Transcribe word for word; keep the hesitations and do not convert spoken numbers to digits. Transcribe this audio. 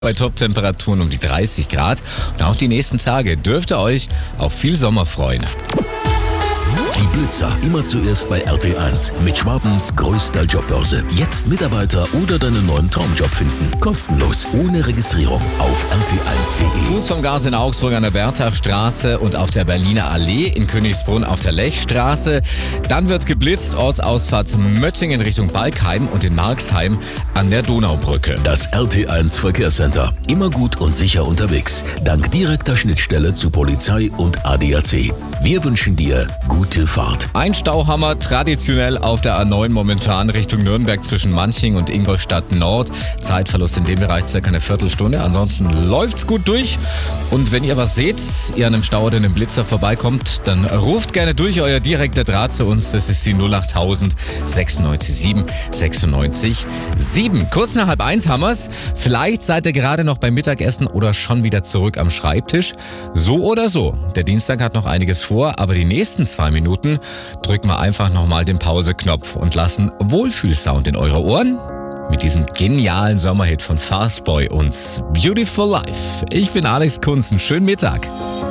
Bei Top-Temperaturen um die dreißig Grad. Und auch die nächsten Tage dürft ihr euch auf viel Sommer freuen. Die Blitzer immer zuerst bei R T eins mit Schwabens größter Jobbörse. Jetzt Mitarbeiter oder deinen neuen Traumjob finden. Kostenlos, ohne Registrierung auf r t eins punkt de. Fuß vom Gas in Augsburg an der Berthachstraße und auf der Berliner Allee, in Königsbrunn auf der Lechstraße. Dann wird geblitzt, Ortsausfahrt Möttingen Richtung Balkheim und in Marxheim an der Donaubrücke. Das R T eins Verkehrscenter. Immer gut und sicher unterwegs. Dank direkter Schnittstelle zu Polizei und A D A C. Wir wünschen dir gute Fahrt. Ein Stauhammer traditionell auf der A neun momentan Richtung Nürnberg zwischen Manching und Ingolstadt Nord. Zeitverlust in dem Bereich circa eine Viertelstunde. Ansonsten läuft's gut durch. Und wenn ihr was seht, ihr an einem Stau oder einem Blitzer vorbeikommt, dann ruft gerne durch. Euer direkter Draht zu uns, das ist die null achttausend sechsundneunzig sieben sechsundneunzig sieben. Kurz nach halb eins haben wir's. Vielleicht seid ihr gerade noch beim Mittagessen oder schon wieder zurück am Schreibtisch. So oder so. Der Dienstag hat noch einiges vor, aber die nächsten zwei Minuten drücken wir einfach nochmal den Pause-Knopf und lassen Wohlfühlsound in eure Ohren mit diesem genialen Sommerhit von Fastboy und Beautiful Life. Ich bin Alex Kunz, einen schönen Mittag.